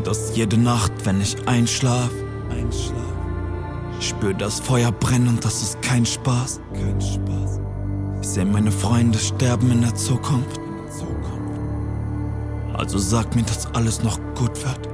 dass jede Nacht, wenn ich einschlaf, ich spür das Feuer brennen und das ist kein Spaß. Ich seh meine Freunde sterben in der Zukunft. Also sag mir, dass alles noch gut wird.